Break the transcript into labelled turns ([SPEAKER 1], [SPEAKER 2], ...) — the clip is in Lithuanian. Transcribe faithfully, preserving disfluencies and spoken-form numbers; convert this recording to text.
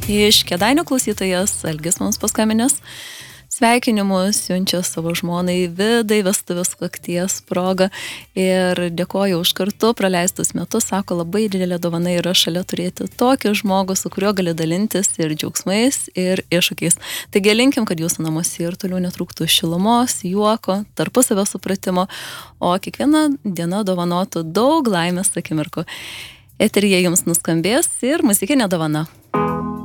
[SPEAKER 1] Iš Kėdainių klausytojas Algis mums paskambinęs. Sveikinimus siunčia savo žmonai Vidai vestuvės sukakties proga ir dėkoju už kartu praleistus metus. Sako, labai didelė dovana yra šalia turėti tokį žmogų, su kuriuo gali dalintis ir džiaugsmais, ir iššūkiais. Taigi linkim, kad jūsų namuose ir toliau netrūktų šilumos, juoko, tarpusavio supratimo, o kiekviena diena dovanotų daug laimės akimirkų. Eteryje jums nuskambės ir muzikinė dovana.